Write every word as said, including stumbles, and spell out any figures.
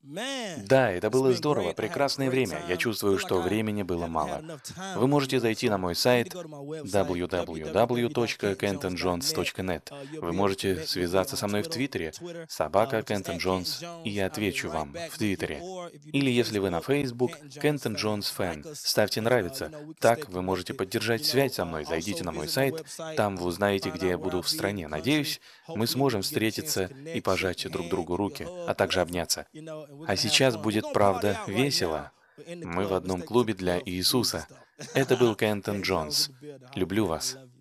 Да, это было здорово, прекрасное время. Я чувствую, что времени было мало. Вы можете зайти на мой сайт дабл ю дабл ю дабл ю точка кентон джонс точка нет. Вы можете связаться со мной в Твиттере, собака Кентон Джонс, и я отвечу вам в Твиттере. Или если вы на Facebook, Кентон Джонс Фэн, ставьте нравится. Так вы можете поддержать связь со мной. Зайдите на мой сайт, там вы узнаете, где я буду в стране. Надеюсь, мы сможем встретиться и пожать друг другу руки, а также обняться. А сейчас будет, правда, весело. Мы в одном клубе для Иисуса. Это был Кентон Джонс. Люблю вас.